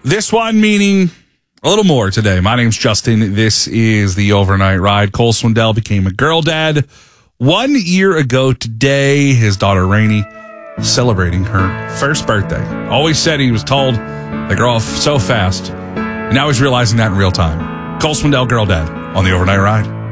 This one meaning a little more today. My name's Justin. This is the Overnight Ride. Cole Swindell became a girl dad 1 year ago today. His daughter, Rainey, celebrating her first birthday. Always said he was told they grow up so fast. And now he's realizing that in real time. Cole Swindell, girl dad, on the Overnight Ride.